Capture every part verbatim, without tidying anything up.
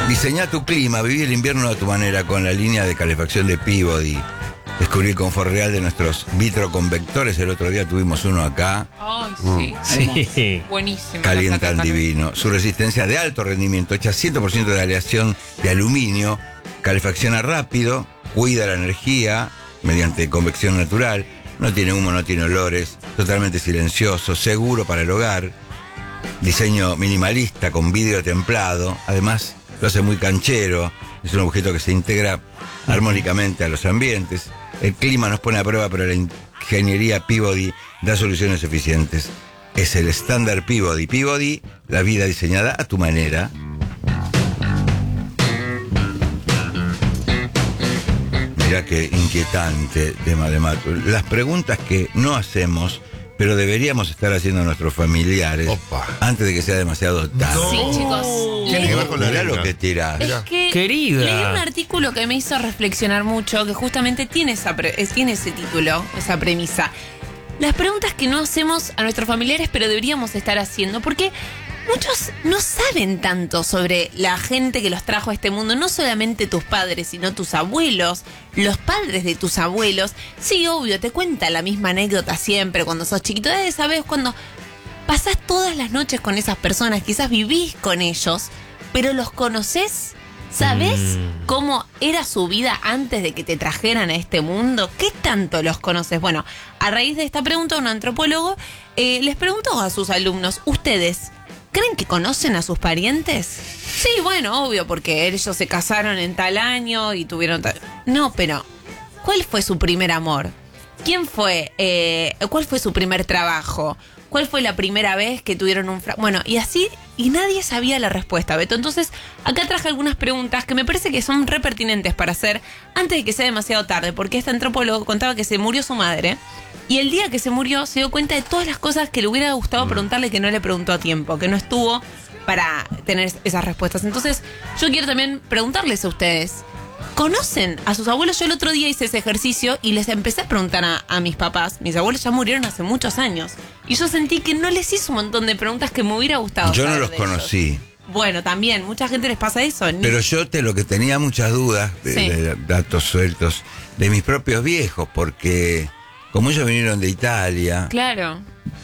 Diseñá tu clima, viví el invierno a tu manera con la línea de calefacción de Peabody. Descubrí el confort real de nuestros vitroconvectores. El otro día tuvimos uno acá. Ay, sí. Sí. Sí. Buenísimo. Calientan divino. Su resistencia de alto rendimiento, hecha cien por ciento de aleación de aluminio, calefacciona rápido, cuida la energía mediante convección natural, no tiene humo, no tiene olores, totalmente silencioso, seguro para el hogar, diseño minimalista con vidrio templado, además lo hace muy canchero, es un objeto que se integra armónicamente a los ambientes. El clima nos pone a prueba, pero la ingeniería Peabody da soluciones eficientes. Es el estándar Peabody. Peabody, la vida diseñada a tu manera. Mirá qué inquietante tema de Mato. Las preguntas que no hacemos, pero deberíamos estar haciendo a nuestros familiares. Opa. Antes de que sea demasiado tarde. Sí, chicos. Tiene que ver con la Mirá letra. lo que tirás. Es que Querida. leí un artículo que me hizo reflexionar mucho, que justamente tiene, esa pre- eh, tiene ese título, esa premisa. Las preguntas que no hacemos a nuestros familiares, pero deberíamos estar haciendo, porque muchos no saben tanto sobre la gente que los trajo a este mundo, no solamente tus padres, sino tus abuelos, los padres de tus abuelos. Sí, obvio, te cuenta la misma anécdota siempre cuando sos chiquito. Eh, ¿Sabes? Cuando pasás todas las noches con esas personas, quizás vivís con ellos, pero los conocés. ¿Sabés Mm. cómo era su vida antes de que te trajeran a este mundo? ¿Qué tanto los conoces? Bueno, a raíz de esta pregunta, un antropólogo eh, les preguntó a sus alumnos, ¿ustedes creen que conocen a sus parientes? Sí, bueno, obvio, porque ellos se casaron en tal año y tuvieron tal... No, pero ¿cuál fue su primer amor? ¿Quién fue? Eh, ¿Cuál fue su primer trabajo? ¿Cuál fue la primera vez que tuvieron un... Fra... Bueno, y así, y nadie sabía la respuesta, Beto. Entonces, acá traje algunas preguntas que me parece que son re pertinentes para hacer antes de que sea demasiado tarde, porque este antropólogo contaba que se murió su madre, y el día que se murió se dio cuenta de todas las cosas que le hubiera gustado preguntarle que no le preguntó a tiempo, que no estuvo para tener esas respuestas. Entonces, yo quiero también preguntarles a ustedes, ¿conocen a sus abuelos? Yo el otro día hice ese ejercicio y les empecé a preguntar a, a mis papás. Mis abuelos ya murieron hace muchos años. Y yo sentí que no les hice un montón de preguntas que me hubiera gustado Yo no saber los de ellos. conocí. Bueno, también, mucha gente les pasa eso. Ni- Pero yo te lo que tenía muchas dudas de, Sí. de datos sueltos de mis propios viejos, porque como ellos vinieron de Italia, Claro.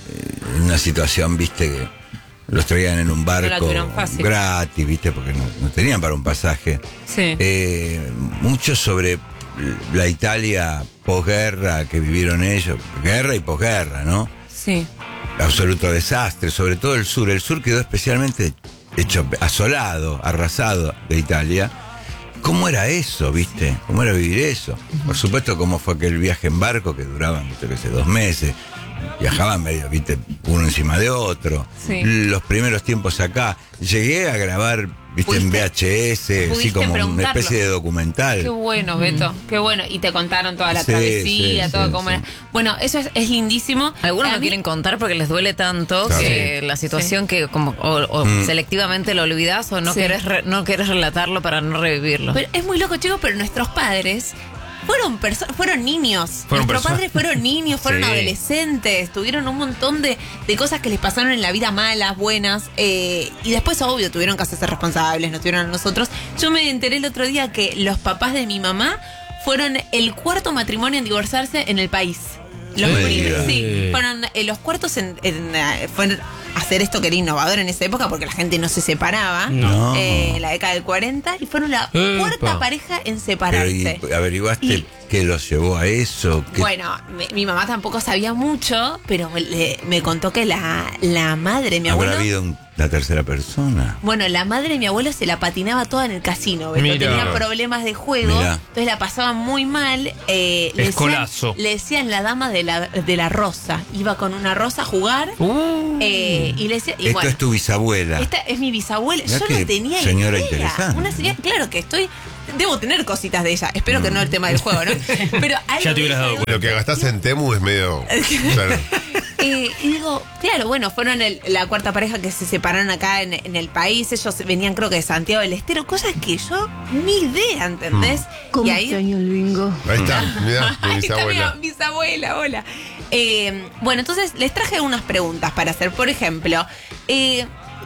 en una situación, viste, que los traían en un la barco tuvieron fácil. gratis, viste, porque no, no tenían para un pasaje. Sí. Eh, mucho sobre la Italia posguerra que vivieron ellos, guerra y posguerra, ¿no? Sí. Absoluto desastre, sobre todo el sur. El sur quedó especialmente hecho asolado, arrasado de Italia. ¿Cómo era eso, viste? ¿Cómo era vivir eso? Por supuesto, cómo fue aquel viaje en barco que duraba, yo qué sé, dos meses. Viajaban medio, viste, uno encima de otro. Sí. Los primeros tiempos acá. Llegué a grabar, viste, en Pudiste- V H S, así pudiste como una preguntarlo. especie de documental. Qué bueno, Beto, qué bueno. Y te contaron toda la Sí, travesía, sí, todo sí, cómo sí. era. Bueno, eso es, es lindísimo. Algunos A no mí- quieren contar porque les duele tanto Claro. que Sí. la situación Sí. que como o, o Mm. selectivamente lo olvidás o no Sí. querés re- no querés relatarlo para no revivirlo. Pero es muy loco, chicos, pero nuestros padres fueron perso- fueron niños. Fueron nuestros perso- padres fueron niños, fueron Sí. adolescentes, tuvieron un montón de, de cosas que les pasaron en la vida malas, buenas, eh, y después, obvio, tuvieron que hacerse responsables, nos tuvieron a nosotros. Yo me enteré el otro día que los papás de mi mamá fueron el cuarto matrimonio en divorciarse en el país. Los Sí. primeros, sí, Sí. fueron eh, los cuartos en, en, eh, fueron hacer esto que era innovador en esa época porque la gente no se separaba, No. eh, en la década del cuarenta, y fueron la Epa. cuarta pareja en Pero separarse. y, averiguaste Y- qué los llevó a eso. ¿Qué- Bueno, mi, mi mamá tampoco sabía mucho, pero me, le- me contó que la, la madre de mi ¿Habrá abuelo... habido un- la tercera persona? Bueno, la madre de mi abuelo se la patinaba toda en el casino, Beto. Mira. Tenía problemas de juego, Mirá. entonces la pasaba muy mal. Eh, le, decían, Escolazo. le decían la dama de la, de la rosa. Iba con una rosa a jugar Uh. eh, y le decía... Y Esto bueno, es tu bisabuela. esta es mi bisabuela. Mirá Yo qué no tenía señora idea. interesante. Una señora, claro que estoy... Debo tener cositas de ella. Espero que no el tema del juego, ¿no? Pero algo Ya te de hubieras esa- dado cuenta. Lo que gastás en Temu es medio. Claro. Eh, y digo, claro, bueno, fueron el- la cuarta pareja que se separaron acá en, en el país. Ellos venían, creo que de Santiago del Estero, cosas que yo ni idea, ¿entendés? ¿Cómo y ahí, extraño el bingo? Ahí está, mirá, mi Ahí está bisabuela. mi bisabuela, hola. Eh, bueno, entonces les traje unas preguntas para hacer. Por ejemplo, eh,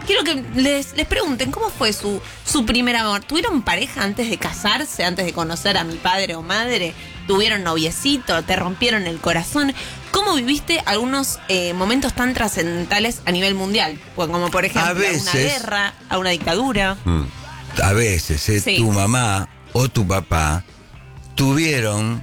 quiero que les, les pregunten cómo fue su, su primer amor. ¿Tuvieron pareja antes de casarse, antes de conocer a mi padre o madre? ¿Tuvieron noviecito? ¿Te rompieron el corazón? ¿Cómo viviste algunos eh, momentos tan trascendentales a nivel mundial? Pues como por ejemplo A veces- a una guerra, a una dictadura. Mm. A veces, eh, Sí. tu mamá o tu papá tuvieron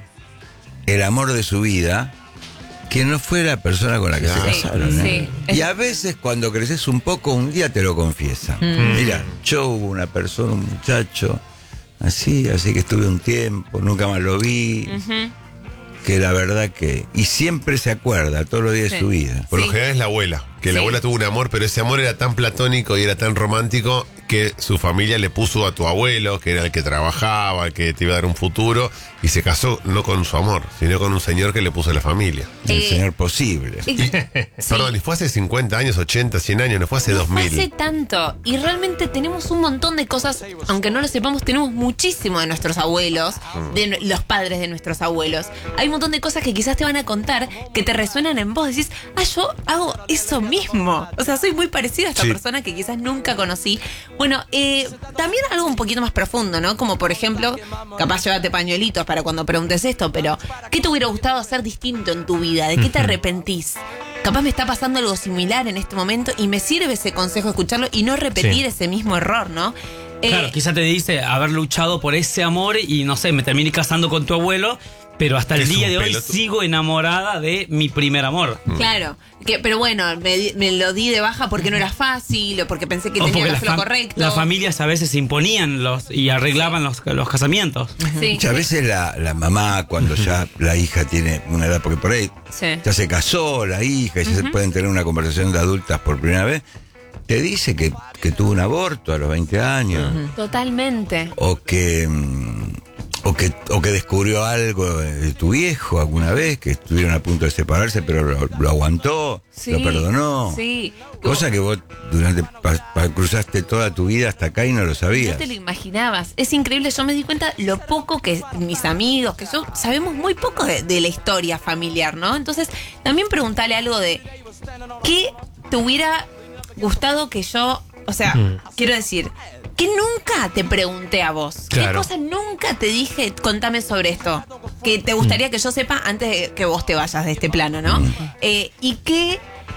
el amor de su vida que no fue la persona con la que Claro. se Sí, casaron. ¿eh? sí. Y a veces cuando creces un poco, un día te lo confiesan. Mira, yo hubo una persona, un muchacho, así, así que estuve un tiempo, nunca más lo vi. Ujú. Que la verdad que... Y siempre se acuerda, todos los días Sí. de su vida. Por Sí. lo general es la abuela, que Sí. la abuela tuvo un amor, pero ese amor era tan platónico y era tan romántico que su familia le puso a tu abuelo, que era el que trabajaba, el que te iba a dar un futuro, y se casó no con su amor, sino con un señor que le puso a la familia. El Eh, señor posible. Y- sí. Perdón, y fue hace cincuenta años, ochenta, cien años, no fue hace No dos fue mil. hace tanto. Y realmente tenemos un montón de cosas, aunque no lo sepamos, tenemos muchísimo de nuestros abuelos, de nu- los padres de nuestros abuelos. Hay un montón de cosas que quizás te van a contar que te resuenan en vos. Decís, ah, yo hago eso mismo. O sea, soy muy parecida a esta Sí. persona que quizás nunca conocí. Bueno, eh, también algo un poquito más profundo, ¿no? Como por ejemplo, capaz llévate pañuelitos para cuando preguntes esto, pero ¿qué te hubiera gustado hacer distinto en tu vida? ¿De qué te arrepentís? Capaz me está pasando algo similar en este momento y me sirve ese consejo escucharlo y no repetir Sí. ese mismo error, ¿no? Eh, Claro, quizá te dice haber luchado por ese amor y no sé, me terminé casando con tu abuelo, pero hasta el Es día un de hoy pelotudo. sigo enamorada de mi primer amor. Claro, que, pero bueno, me, di- me lo di de baja porque no era fácil o porque pensé que O tenía porque que las hacer lo fam- correcto. las familias a veces se imponían los y arreglaban los, los casamientos. Sí. Muchas veces la, la mamá, cuando ya la hija tiene una edad, porque por ahí Sí. ya se casó la hija, y ya se pueden tener una conversación de adultas por primera vez, te dice que, que tuvo un aborto a los veinte años, Totalmente. o que mm, o que o que descubrió algo de tu viejo alguna vez, que estuvieron a punto de separarse, pero lo, lo aguantó, Sí, lo perdonó. sí. Cosa que vos durante pa- pa- cruzaste toda tu vida hasta acá y no lo No sabías. te lo imaginabas. Es increíble. Yo me di cuenta lo poco que mis amigos, que yo, sabemos muy poco de, de la historia familiar, ¿no? Entonces, también preguntarle algo de ¿qué te hubiera gustado que yo, o sea, quiero decir, que nunca te pregunté a vos? ¿Qué Claro. cosa nunca te dije, contame sobre esto? Que te gustaría que yo sepa antes de que vos te vayas de este plano, ¿no? Eh, y qué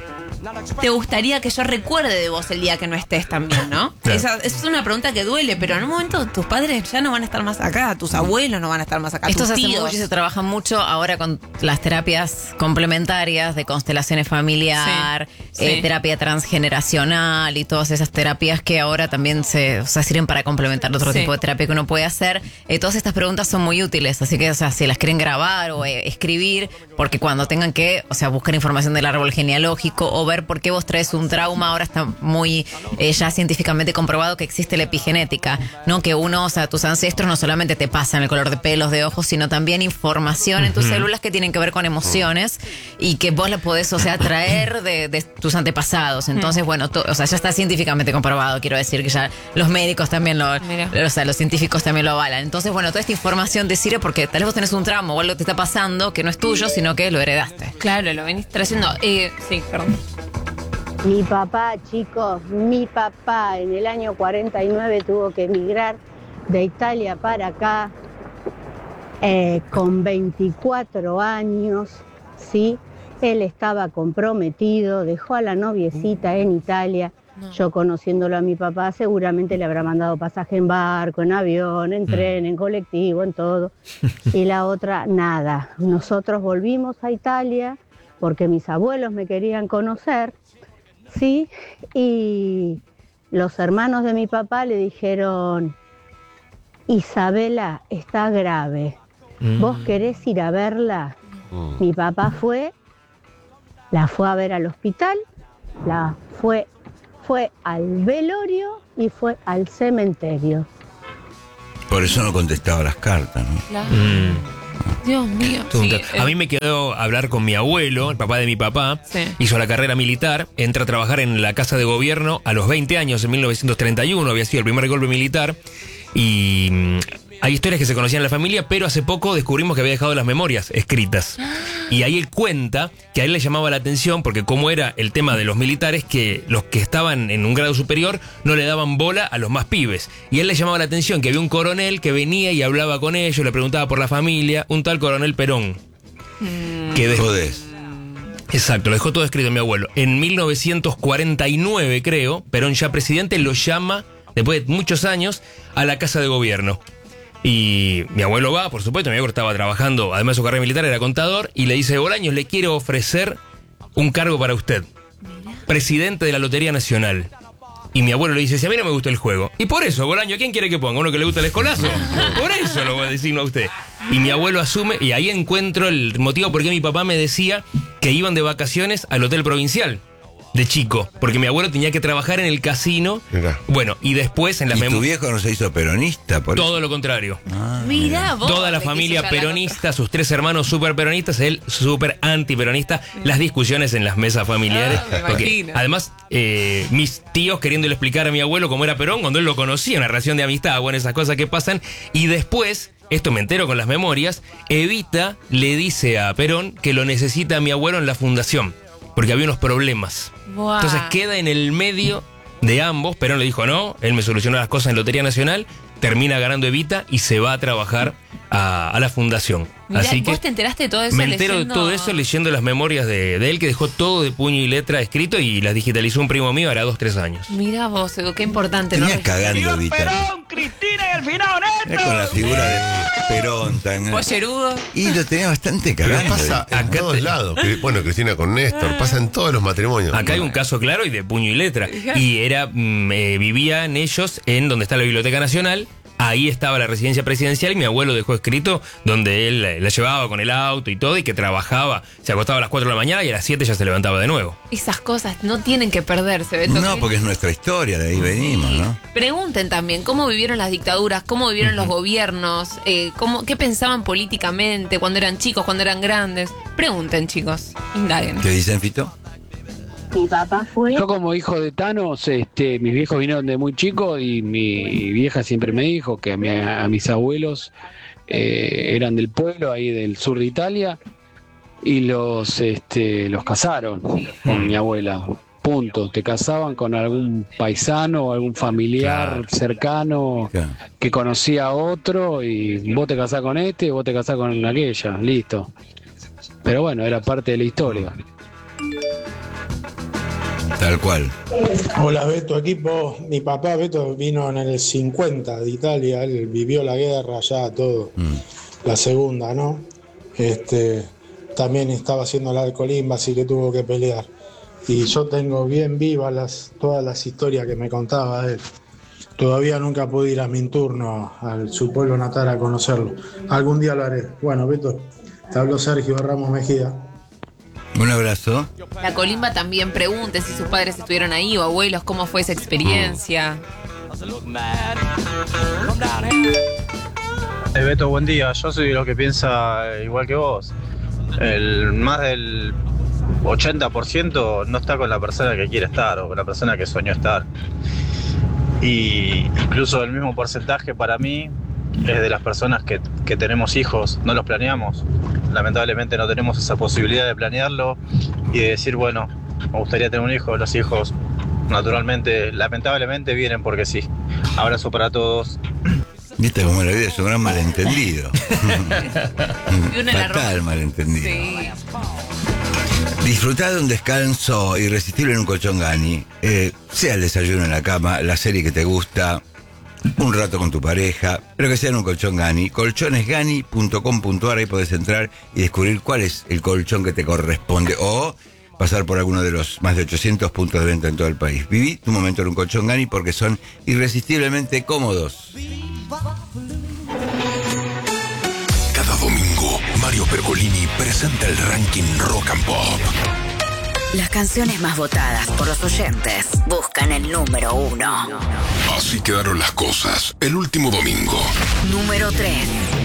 te gustaría que yo recuerde de vos el día que no estés también, ¿no? Claro. Esa, esa es una pregunta que duele, pero en un momento tus padres ya no van a estar más acá, tus abuelos no van a estar más acá, Esto tus se hace tíos. mucho y se trabaja mucho ahora con las terapias complementarias de constelaciones familiar, Sí, eh, sí. terapia transgeneracional y todas esas terapias que ahora también se o sea, sirven para complementar otro Sí. tipo de terapia que uno puede hacer. Eh, todas estas preguntas son muy útiles, así que o sea, si las quieren grabar o eh, escribir, porque cuando tengan que, o sea, buscar información del árbol genealógico o ver por qué vos traes un trauma, ahora está muy eh, ya científicamente comprobado que existe la epigenética, ¿no? Que uno, o sea, tus ancestros no solamente te pasan el color de pelos, de ojos, sino también información en tus células que tienen que ver con emociones y que vos la podés, o sea, traer de, de tus antepasados. Entonces, bueno, to- o sea, ya está científicamente comprobado, quiero decir que ya los médicos también lo, Mira. o sea, los científicos también lo avalan. Entonces, bueno, toda esta información te sirve porque tal vez vos tenés un trauma o algo te está pasando que no es tuyo, sino que lo heredaste. Claro, lo venís trayendo. Eh, sí, perdón. Mi papá, chicos, mi papá en el año cuarenta y nueve tuvo que emigrar de Italia para acá eh, con veinticuatro años, ¿sí? Él estaba comprometido, dejó a la noviecita en Italia. Yo conociéndolo a mi papá seguramente le habrá mandado pasaje en barco, en avión, en tren, en colectivo, en todo. Y la otra, nada. Nosotros volvimos a Italia porque mis abuelos me querían conocer. Sí, y los hermanos de mi papá le dijeron, Isabela está grave, ¿vos querés ir a verla? Mi papá fue, la fue a ver al hospital, la fue, fue al velorio y fue al cementerio. Por eso no contestaba las cartas, ¿no? Claro. Mm. Dios mío. Todo un Sí, tema. A mí me quedó hablar con mi abuelo, el papá de mi papá. Sí. Hizo la carrera militar, entra a trabajar en la Casa de Gobierno a los veinte años, en mil novecientos treinta y uno, había sido el primer golpe militar. Y mm, hay historias que se conocían en la familia, pero hace poco descubrimos que había dejado las memorias escritas. Y ahí él cuenta que a él le llamaba la atención, porque como era el tema de los militares, que los que estaban en un grado superior no le daban bola a los más pibes. Y a él le llamaba la atención que había un coronel que venía y hablaba con ellos, le preguntaba por la familia, un tal coronel Perón. Mm. Que de... Jodés. Exacto, lo dejó todo escrito mi abuelo. En mil novecientos cuarenta y nueve, creo, Perón ya presidente lo llama, después de muchos años, a la Casa de Gobierno. Y mi abuelo va, por supuesto, mi abuelo estaba trabajando, además de su carrera militar, era contador, y le dice: Bolaños, le quiero ofrecer un cargo para usted. Presidente de la Lotería Nacional. Y mi abuelo le dice: si a mí no me gusta el juego. Y por eso, Bolaño, ¿quién quiere que ponga? ¿Uno que le gusta el escolazo? Por eso lo voy a decir a usted. Y mi abuelo asume, y ahí encuentro el motivo por qué mi papá me decía que iban de vacaciones al Hotel Provincial de chico, porque mi abuelo tenía que trabajar en el casino. Mirá. Bueno, y después en las ¿Y tu memorias... viejo no se hizo peronista? Por Todo eso? lo contrario. Ah, Mirá vos. Toda la te familia quiso ya la peronista, sus tres hermanos súper peronistas, él súper antiperonista, las discusiones en las mesas familiares. Ah, me porque imagino. además, eh, mis tíos queriéndole explicar a mi abuelo cómo era Perón cuando él lo conocía, una relación de amistad, bueno, esas cosas que pasan. Y después, esto me entero con las memorias, Evita le dice a Perón que lo necesita a mi abuelo en la fundación, porque había unos problemas. Buah. Entonces queda en el medio de ambos. Perón le dijo no, él me solucionó las cosas en Lotería Nacional, termina ganando Evita y se va a trabajar a, a la fundación. Mirá, Así ¿vos que te enteraste de todo eso me entero leyendo? de todo eso leyendo las memorias de, de él, que dejó todo de puño y letra escrito y las digitalizó un primo mío, hará dos, tres años. Mirá vos, Edu, qué importante, ¿no? Tenías cagando, Vita. Cristina y el final, Era con la figura de Perón tan. Pollerudo. Y lo tenía bastante Pero cagando. pasa en Acá todos te- lados. Que- Bueno, Cristina con Néstor, pasa en todos los matrimonios. Acá hay un caso claro y de puño y letra. Y era mm, eh, vivían ellos en donde está la Biblioteca Nacional. Ahí estaba la residencia presidencial y mi abuelo dejó escrito donde él eh, la llevaba con el auto y todo, y que trabajaba, se acostaba a las cuatro de la mañana y a las siete ya se levantaba de nuevo. Esas cosas no tienen que perderse, Beto. No, ¿Qué- porque es nuestra historia, de ahí venimos, ¿no? Pregunten también cómo vivieron las dictaduras, cómo vivieron los gobiernos, eh, cómo, qué pensaban políticamente cuando eran chicos, cuando eran grandes. Pregunten, chicos, indaguen. ¿Qué dicen, Fito? Mi papá fue. Yo como hijo de Thanos, este, mis viejos vinieron de muy chicos y mi vieja siempre me dijo que a, mi- a mis abuelos eh, eran del pueblo, ahí del sur de Italia, y los, este, los casaron con mi abuela. Punto. Te casaban con algún paisano o algún familiar Claro. cercano Claro. que conocía a otro y vos te casás con este, vos te casás con aquella, listo. Pero bueno, era parte de la historia. Tal cual. Hola Beto, equipo. Mi papá Beto vino en el cincuenta de Italia, él vivió la guerra ya todo, Mm. la segunda, ¿no? Este, también estaba haciendo la alcoholismo, así que tuvo que pelear. Y yo tengo bien vivas las, todas las historias que me contaba él. Todavía nunca pude ir a mi turno a su pueblo natal a conocerlo. Algún día lo haré. Bueno, Beto, te habló Sergio Ramos Mejía. Un abrazo. La Colimba también pregunte si sus padres estuvieron ahí o abuelos, cómo fue esa experiencia. Eh, Beto, buen día. Yo soy de los que piensa igual que vos. El, más del ochenta por ciento no está con la persona que quiere estar o con la persona que soñó estar. Y incluso el mismo porcentaje para mí es de las personas que, que tenemos hijos, no los planeamos. Lamentablemente no tenemos esa posibilidad de planearlo y de decir, bueno, me gustaría tener un hijo. Los hijos naturalmente, lamentablemente vienen porque sí. Abrazo para todos. Viste como la vida es un gran malentendido. Y uno la Fatal rompe. malentendido. Sí. Disfrutar de un descanso irresistible en un colchón Gani. Eh, sea el desayuno en la cama, la serie que te gusta, un rato con tu pareja, pero que sea en un colchón Gani. colchones gani punto com punto ar, ahí podés entrar y descubrir cuál es el colchón que te corresponde. O pasar por alguno de los más de ochocientos puntos de venta en todo el país. Viví tu momento en un colchón Gani porque son irresistiblemente cómodos. Cada domingo, Mario Pergolini presenta el ranking Rock and Pop. Las canciones más votadas por los oyentes buscan el número uno. Así quedaron las cosas el último domingo. Número tres.